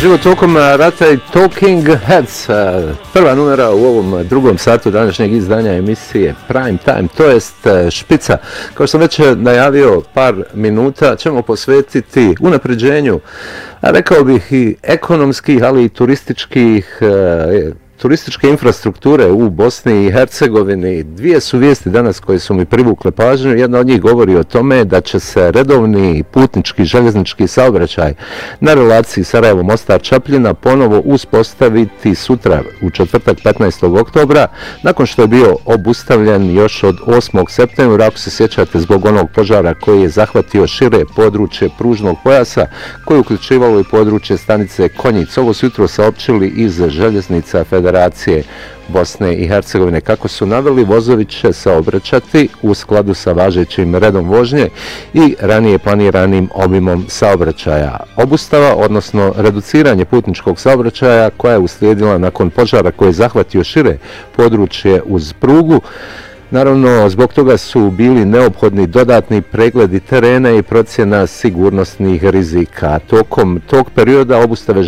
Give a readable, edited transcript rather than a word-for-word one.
Život tokom rata i Talking Heads, prva numera u ovom drugom satu današnjeg izdanja emisije Prime Time, to jest špica. Kao što sam već najavio, par minuta ćemo posvetiti unapređenju, rekao bih i ekonomskih, ali i turističke infrastrukture u Bosni i Hercegovini. Dvije su vijesti danas koje su mi privukle pažnju. Jedna od njih govori o tome da će se redovni putnički željeznički saobraćaj na relaciji Sarajevo-Mostar-Čapljina ponovo uspostaviti sutra u četvrtak 15. oktobra, nakon što je bio obustavljen još od 8. septembra, ako se sjećate, zbog onog požara koji je zahvatio šire područje pružnog pojasa, koje je uključivalo i područje stanice Konjic. Ovo su jutro saopćili iz željeznica Federacije Bosne i Hercegovine. Kako su naveli, vozovi će saobraćati u skladu sa važećim redom vožnje i ranije planiranim obimom saobraćaja. Obustava, odnosno reduciranje putničkog saobraćaja, koja je uslijedila nakon požara koji je zahvatio šire područje uz prugu. Naravno, zbog toga su bili neophodni dodatni pregledi terena i procjena sigurnosnih rizika. Tokom tog perioda obustave